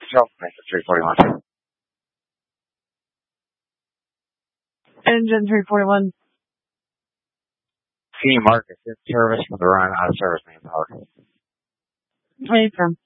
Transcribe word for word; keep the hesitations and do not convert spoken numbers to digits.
Control, three forty-one. Engine three forty-one. C. Marcus, in service for the run out of service manpower. Wait from.